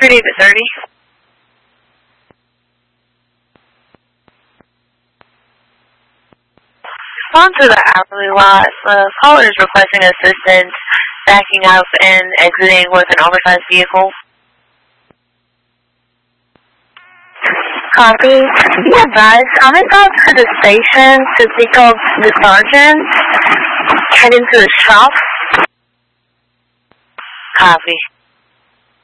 David 30. Respond to the hourly lot. The caller is requesting assistance backing up and exiting with an oversized vehicle. Copy. Be advised, I'm about to the station to pick up the sergeant, heading to the shop. Copy.